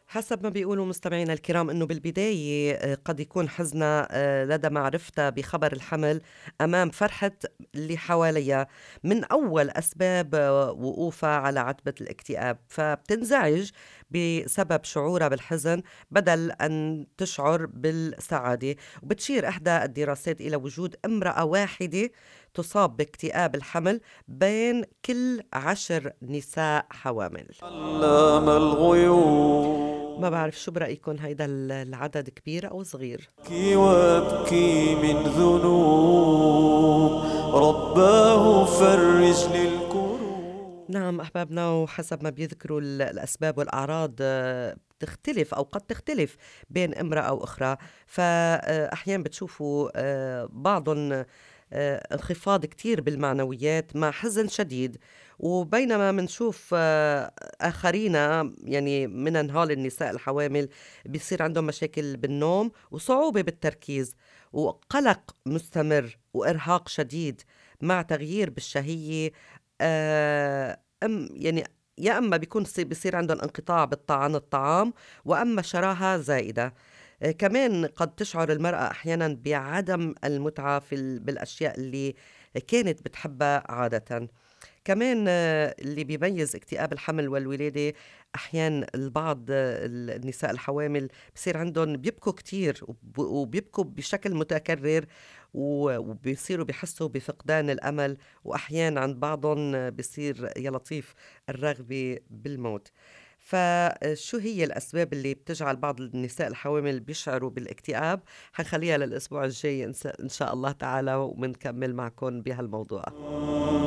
حسب ما بيقولوا مستمعينا الكرام انه بالبدايه قد يكون حزنها لدى معرفتها بخبر الحمل امام فرحه اللي حواليها من اول اسباب وقوفها على عتبه الاكتئاب، فبتنزعج بسبب شعورها بالحزن بدل ان تشعر بالسعاده. وبتشير احدى الدراسات الى وجود امراه واحده تصاب باكتئاب الحمل بين كل 10 نساء حوامل. علام الغيوب. ما بعرف شو برأيكم، هيدا العدد كبير أو صغير؟ أبكي وأبكي من ذنوب، رباه فرج للكروب. نعم أحبابنا، وحسب ما بيذكروا الأسباب والأعراض بتختلف أو قد تختلف بين امرأة وأخرى. فأحيانا بتشوفوا بعضهم انخفاض كتير بالمعنويات مع حزن شديد، وبينما منشوف آخرين يعني من هول النساء الحوامل بيصير عندهم مشاكل بالنوم وصعوبة بالتركيز وقلق مستمر وإرهاق شديد مع تغيير بالشهية. يعني يا أما بيكون بيصير عندهم انقطاع عن الطعام، وأما شراهة زائدة. كمان قد تشعر المرأة أحيانا بعدم المتعة بالأشياء اللي كانت بتحبها عادة. كمان اللي بيميز اكتئاب الحمل والولادة، أحيان البعض النساء الحوامل بصير عندهم بيبكوا كتير وبيبكوا بشكل متكرر، وبيصيروا بيحسوا بفقدان الأمل، وأحيان عند بعضهم بيصير يا لطيف الرغبة بالموت. فشو هي الأسباب اللي بتجعل بعض النساء الحوامل بيشعروا بالاكتئاب؟ حنخليها للأسبوع الجاي إن شاء الله تعالى، ومنكمل معكم بهالموضوع.